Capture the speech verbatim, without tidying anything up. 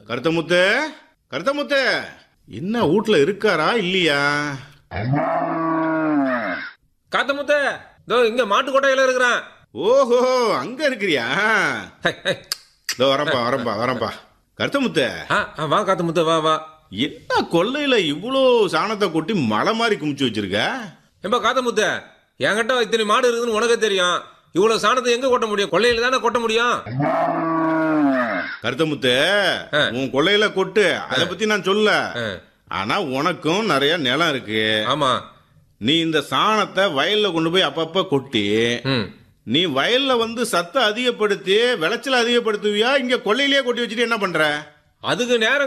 கருத்தமுத்து, கருத்தமுத்து, என்ன வீட்ல இருக்காரா இல்லையா? காத்தமுத்த, இதோ இங்க மாட்டு கொட்டையில இருக்கிறான். ஓஹோ, அங்க இருக்கிறியா? இதோ வரப்பா வரப்பா வரப்பா. கருத்தமுத்து, வா காத்தமுத்த, வா வா. என்ன கொல்லையில இவ்வளோ சாணத்தை கொட்டி மலை மாதிரி குமிச்சு வச்சிருக்க? ஏம்பா காத்தமுத்த, என்கிட்ட இத்தனை மாடு இருக்குதுன்னு உனக்கே தெரியும். இவ்வளவு சாணத்தை எங்க கொட்ட முடியும்? கொள்ளையில தானே கொட்ட முடியும். கருத்தமுத்து, உன் கொள்ளையில கொட்டு, அதை பத்தி நான் சொல்ல. ஆனா உனக்கும் நிறைய நிலம் இருக்கு. ஆமா. நீ இந்த சாணத்தை வயல்ல கொண்டு போய் அப்பப்ப கொட்டி நீ வயல்ல வந்து சத்தை அதிகப்படுத்தி விளைச்சல அதிகப்படுத்துவியா? இங்க கொள்ளையிலேயே கொட்டி வச்சுட்டு என்ன பண்ற? அதுக்கு நேரம்